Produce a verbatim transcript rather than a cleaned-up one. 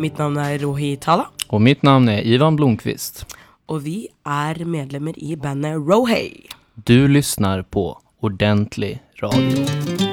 Mitt navn er Rohi Tala. Og mitt navn er Ivan Blomqvist. Og vi er medlemmer i bandet Rohei. Du lyssnar på Ordentlig Radio.